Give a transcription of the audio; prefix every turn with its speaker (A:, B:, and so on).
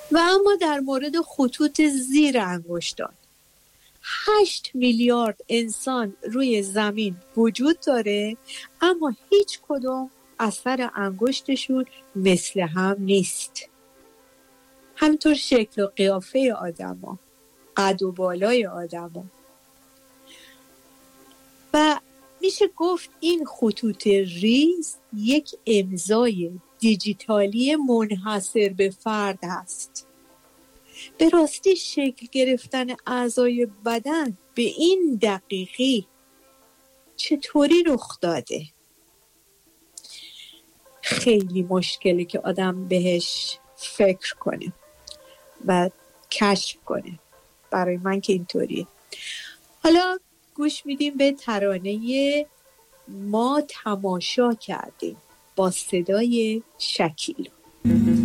A: و اما در مورد خطوط زیر انگشتان 8 میلیارد انسان روی زمین وجود داره، اما هیچ کدوم اثر انگشتشون مثل هم نیست. همینطور شکل و قیافه آدما، قد و بالای آدما. و میشه گفت این خطوط ریز یک امضای دیجیتالی منحصر به فرد هست. به راستی شکل گرفتن اعضای بدن به این دقیقی چطوری رخ داده؟ خیلی مشکلی که آدم بهش فکر کنه و کشف کنه. برای من که اینطوریه. حالا گوش میدیم به ترانه ما تماشا کردیم با صدای شکیل.